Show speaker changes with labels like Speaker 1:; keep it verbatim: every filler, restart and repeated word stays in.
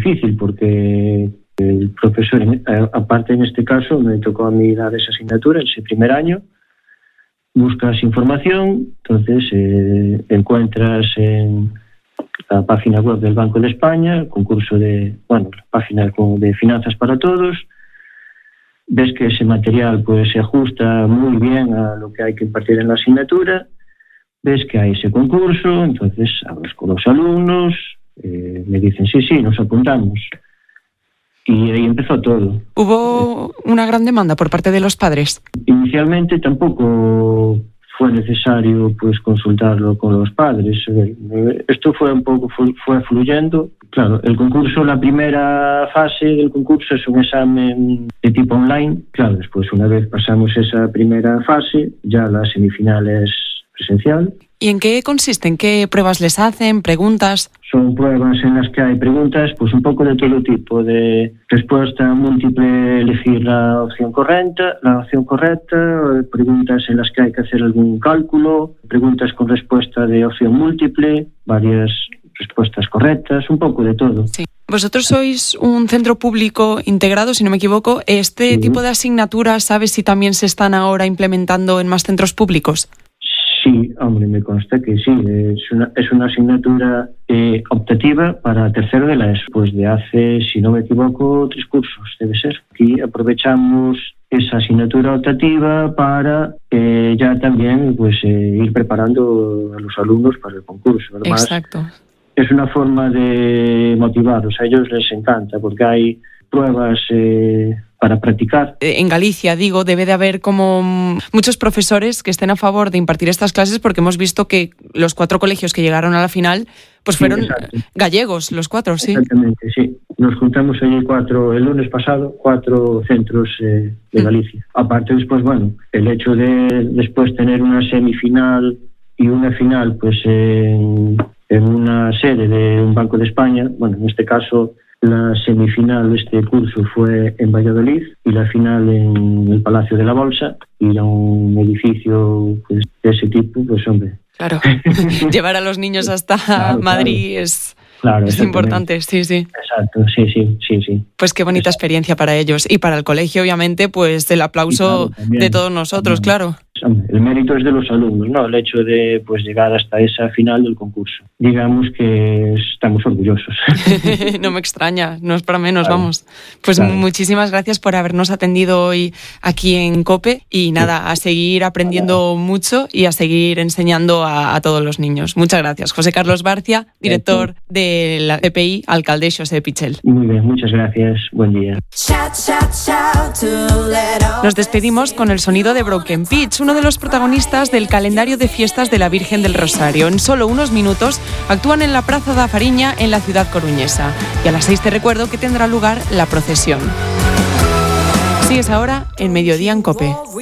Speaker 1: difícil porque el profesor, aparte en este caso, me tocó a mí dar esa asignatura, ese primer año. Buscas información, entonces eh, encuentras en la página web del Banco de España, el concurso de, bueno, la página de Finanzas para Todos, ves que ese material pues se ajusta muy bien a lo que hay que impartir en la asignatura, ves que hay ese concurso, entonces hablas con los alumnos, eh, me dicen sí, sí, nos apuntamos. Y ahí empezó todo.
Speaker 2: ¿Hubo una gran demanda por parte de los padres?
Speaker 1: Inicialmente tampoco fue necesario pues consultarlo con los padres. Esto fue un poco, fue, fue fluyendo. Claro, el concurso, la primera fase del concurso es un examen de tipo online. Claro, después una vez pasamos esa primera fase, ya la semifinal es presencial.
Speaker 2: ¿Y en qué consisten? ¿Qué pruebas les hacen? ¿Preguntas?
Speaker 1: Son pruebas en las que hay preguntas, pues un poco de todo tipo, de respuesta múltiple, elegir la opción correcta, la opción correcta, preguntas en las que hay que hacer algún cálculo, preguntas con respuesta de opción múltiple, varias respuestas correctas, un poco de todo.
Speaker 2: Sí. Vosotros sois un centro público integrado, si no me equivoco. ¿Este sí. tipo de asignaturas, sabes si también se están ahora implementando en más centros públicos?
Speaker 1: Sí, hombre, me consta que sí. Es una, es una asignatura eh, optativa para tercero de la ESO, pues de hace, si no me equivoco, tres cursos, debe ser. Aquí aprovechamos esa asignatura optativa para eh, ya también pues eh, ir preparando a los alumnos para el concurso. Además,
Speaker 2: exacto.
Speaker 1: Es una forma de motivarlos. A ellos les encanta porque hay pruebas eh, para practicar.
Speaker 2: En Galicia, digo, debe de haber como muchos profesores que estén a favor de impartir estas clases, porque hemos visto que los cuatro colegios que llegaron a la final pues fueron sí, gallegos, los cuatro, sí.
Speaker 1: Exactamente, sí. Nos juntamos allí cuatro, el lunes pasado, cuatro centros eh, de Galicia. Mm. Aparte después, bueno, el hecho de después tener una semifinal y una final pues en, en una sede de un Banco de España, bueno, en este caso la semifinal de este curso fue en Valladolid y la final en el Palacio de la Bolsa. Ir a un edificio pues, de ese tipo, pues hombre.
Speaker 2: Claro, llevar a los niños hasta claro, Madrid claro. es...
Speaker 1: Claro,
Speaker 2: es importante, sí, sí.
Speaker 1: Exacto, sí, sí, sí, sí.
Speaker 2: Pues qué bonita experiencia para ellos. Y para el colegio, obviamente, pues el aplauso claro, también, de todos nosotros, también. Claro.
Speaker 1: El mérito es de los alumnos, ¿no? El hecho de pues llegar hasta esa final del concurso. Digamos que estamos orgullosos.
Speaker 2: No me extraña, no es para menos, claro. Vamos. Pues claro. Muchísimas gracias por habernos atendido hoy aquí en COPE y nada, a seguir aprendiendo mucho y a seguir enseñando a, a todos los niños. Muchas gracias. José Carlos Barcia, director de la C P I Alcaldexos de Pichel.
Speaker 1: Muy bien, muchas gracias. Buen día.
Speaker 2: Nos despedimos con el sonido de Broken Pitch, uno de los protagonistas del calendario de fiestas de la Virgen del Rosario. En solo unos minutos actúan en la Praza da Fariña en la ciudad coruñesa. Y a las seis te recuerdo que tendrá lugar la procesión. Sigues ahora en Mediodía en COPE.